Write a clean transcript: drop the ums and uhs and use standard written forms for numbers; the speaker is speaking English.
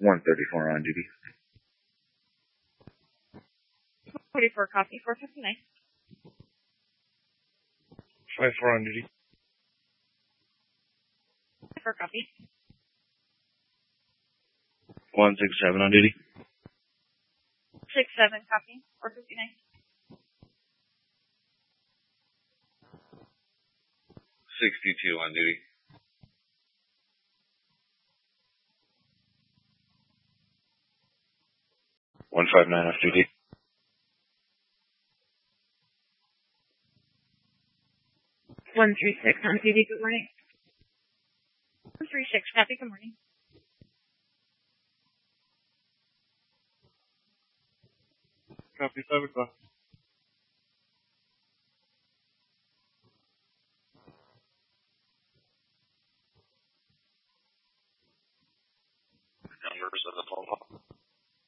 134 on duty. 44 copy, 459. 54 on duty. 4 copy. 167 on duty. 67 copy, 459. 62 on duty. 159 off duty. 136 on duty, good morning. 136 copy, good morning. Copy 5 o'clock. Numbers of the phone call.